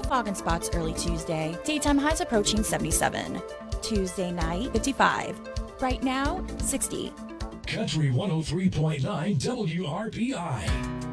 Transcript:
Fog and spots early Tuesday. Daytime highs approaching 77. Tuesday night, 55. Right now, 60. Country 103.9 WRPI.